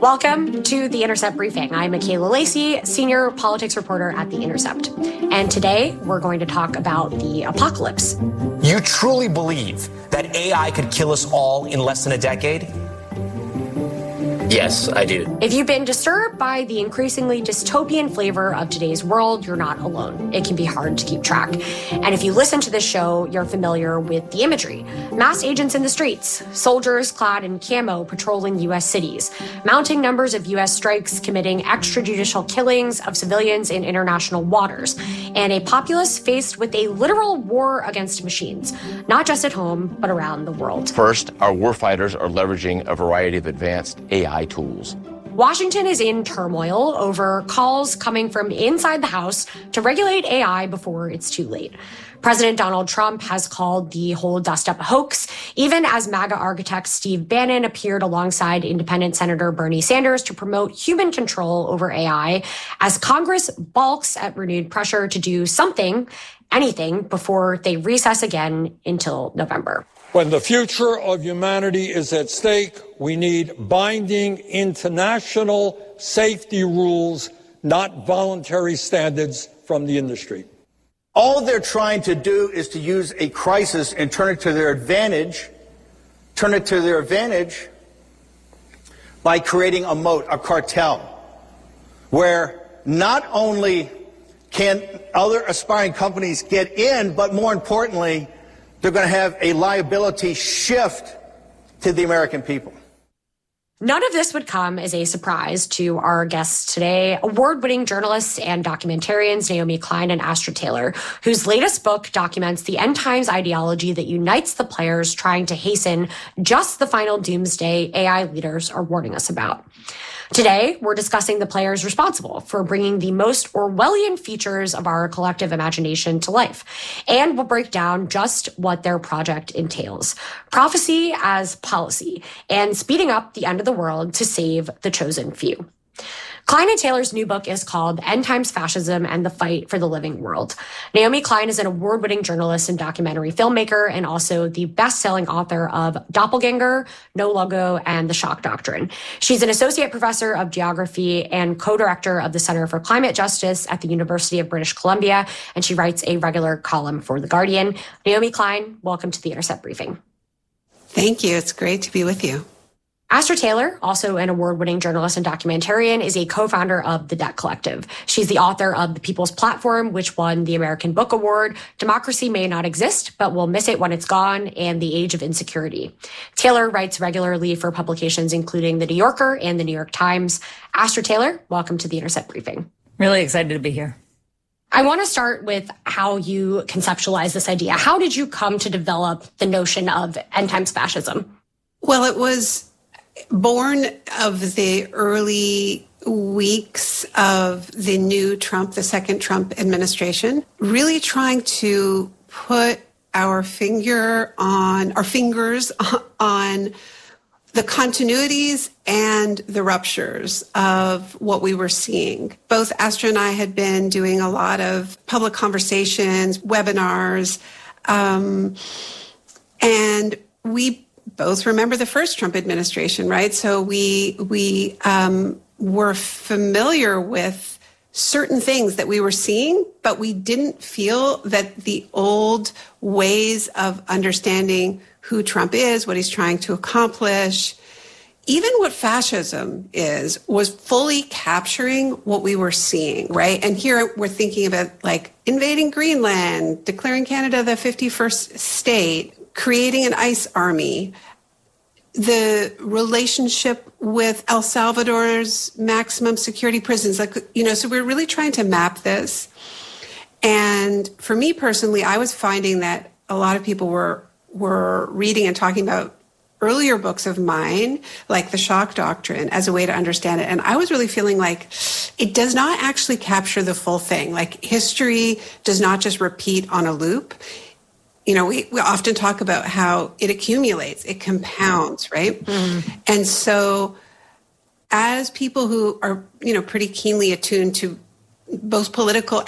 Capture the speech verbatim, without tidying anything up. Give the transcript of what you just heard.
Welcome to The Intercept Briefing. I'm Michaela Lacey, senior politics reporter at The Intercept. And today we're going to talk about the apocalypse. You truly believe that A I could kill us all in less than a decade? Yes, I do. If you've been disturbed by the increasingly dystopian flavor of today's world, you're not alone. It can be hard to keep track. And if you listen to this show, you're familiar with the imagery. Mass agents in the streets, soldiers clad in camo patrolling U S cities, mounting numbers of U S strikes committing extrajudicial killings of civilians in international waters, and a populace faced with a literal war against machines, not just at home, but around the world. First, our warfighters are leveraging a variety of advanced A I tools. Washington is in turmoil over calls coming from inside the House to regulate A I before it's too late. President Donald Trump has called the whole dust-up a hoax, even as MAGA architect Steve Bannon appeared alongside independent Senator Bernie Sanders to promote human control over A I as Congress balks at renewed pressure to do something, anything, before they recess again until November. When the future of humanity is at stake, we need binding international safety rules, not voluntary standards from the industry. All they're trying to do is to use a crisis and turn it to their advantage, turn it to their advantage by creating a moat, a cartel, where not only can other aspiring companies get in, but more importantly, they're going to have a liability shift to the American people. None of this would come as a surprise to our guests today, award-winning journalists and documentarians Naomi Klein and Astra Taylor, whose latest book documents the end times ideology that unites the players trying to hasten just the final doomsday A I leaders are warning us about. Today, we're discussing the players responsible for bringing the most Orwellian features of our collective imagination to life. And we'll break down just what their project entails. Prophecy as policy, and speeding up the end of the world to save the chosen few. Klein and Taylor's new book is called End Times Fascism and the Fight for the Living World. Naomi Klein is an award-winning journalist and documentary filmmaker and also the best-selling author of Doppelganger, No Logo, and The Shock Doctrine. She's an associate professor of geography and co-director of the Center for Climate Justice at the University of British Columbia, and she writes a regular column for The Guardian. Naomi Klein, welcome to the Intercept Briefing. Thank you. It's great to be with you. Astra Taylor, also an award-winning journalist and documentarian, is a co-founder of The Debt Collective. She's the author of The People's Platform, which won the American Book Award, Democracy May Not Exist, But We'll Miss It When It's Gone, and The Age of Insecurity. Taylor writes regularly for publications including The New Yorker and The New York Times. Astra Taylor, welcome to the Intercept Briefing. Really excited to be here. I want to start with how you conceptualize this idea. How did you come to develop the notion of end times fascism? Well, it was born of the early weeks of the new Trump, the second Trump administration, really trying to put our finger on, our fingers on the continuities and the ruptures of what we were seeing. Both Astra and I had been doing a lot of public conversations, webinars, um, and we both remember the first Trump administration, right? So we we um, were familiar with certain things that we were seeing, but we didn't feel that the old ways of understanding who Trump is, what he's trying to accomplish, even what fascism is, was fully capturing what we were seeing, right? And here we're thinking about like invading Greenland, declaring Canada the fifty-first state, creating an ICE army, the relationship with El Salvador's maximum security prisons. Like, you know, so we're really trying to map this. And for me personally, I was finding that a lot of people were were reading and talking about earlier books of mine, like The Shock Doctrine, as a way to understand it. And I was really feeling like it does not actually capture the full thing. Like history does not just repeat on a loop. You know, we, we often talk about how it accumulates, it compounds, right? Mm. And so as people who are, you know, pretty keenly attuned to both political